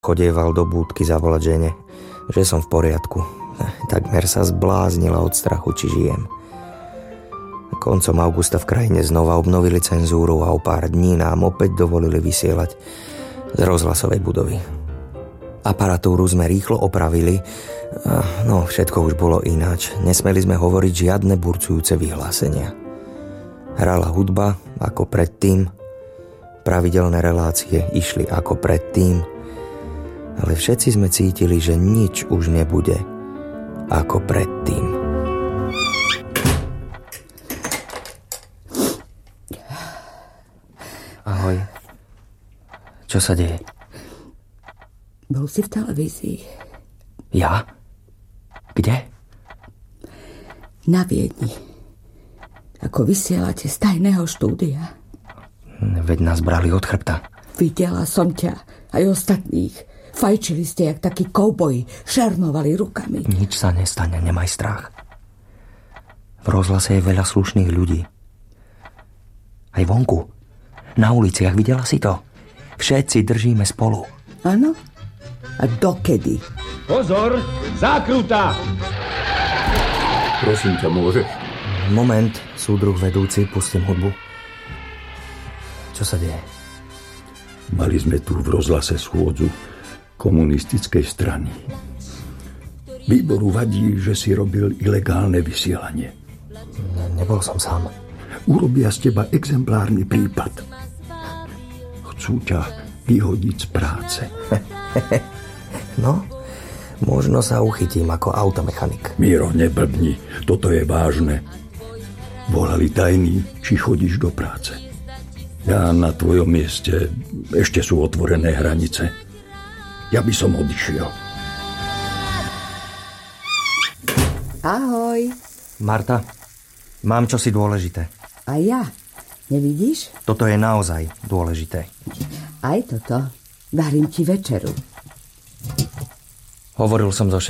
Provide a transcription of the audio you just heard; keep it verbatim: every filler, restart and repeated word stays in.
Chodieval do búdky zavolať žene, že som v poriadku. Takmer sa zbláznila od strachu, či žijem. Koncom augusta v krajine znova obnovili cenzúru a o pár dní nám opäť dovolili vysielať z rozhlasovej budovy. Aparatúru sme rýchlo opravili, no všetko už bolo ináč. Nesmeli sme hovoriť žiadne burcujúce vyhlásenia. Hrala hudba ako predtým, pravidelné relácie išli ako predtým, ale všetci sme cítili, že nič už nebude ako predtým. Ahoj. Čo sa deje? Bol si v televízii. Ja? Kde? Na Viedni. Ako vysielate z tajného štúdia. Veď nás brali od chrbta. Videla som ťa, aj ostatných. Fajčili ste jak takí kouboji, šermovali rukami. Nič sa nestane, nemaj strach. V rozhlase je veľa slušných ľudí. Aj vonku. Na uliciach, videla si to? Všetci držíme spolu. Áno? A dokedy? Pozor, zákruta! Prosím ťa, môže? Moment, súdruh vedúci, pustím hudbu. Čo sa deje? Mali sme tu v rozhlase schôdzu komunistickej strany. Výboru vadí, že si robil ilegálne vysielanie. Ne, nebol som sám. Urobia z teba exemplárny prípad. Chcú ťa vyhodiť z práce. No, možno sa uchytím ako automechanik. Miro, neblbni, toto je vážne. Volali tajní, či chodíš do práce. Ja na tvojom mieste, ešte sú otvorené hranice. Ja by som odišiel. Ahoj. Marta, mám čosi dôležité. A ja? Nevidíš? Toto je naozaj dôležité. Aj toto. Varím ti večeru. Hovoril som so